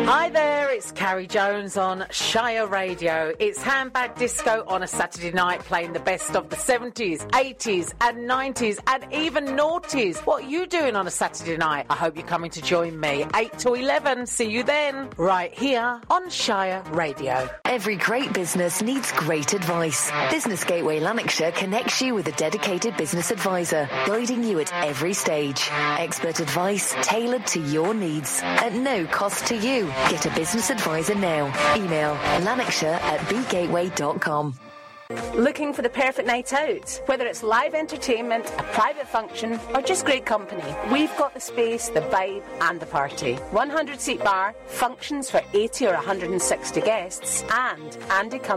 Hi there, it's Carrie Jones on Shire Radio. It's Handbag Disco on a Saturday night, playing the best of the 70s, 80s and 90s and even noughties. What are you doing on a Saturday night? I hope you're coming to join me. 8 to 11. See you then, right here on Shire Radio. Every great business needs great advice. Business Gateway Lanarkshire connects you with a dedicated business advisor, guiding you at every stage. Expert advice tailored to your needs at no cost to you. Get a business advisor now. Email lanarkshire@bgateway.com. Looking for the perfect night out? Whether it's live entertainment, a private function, or just great company, we've got the space, the vibe, and the party. 100-seat bar, functions for 80 or 160 guests, and Andy comes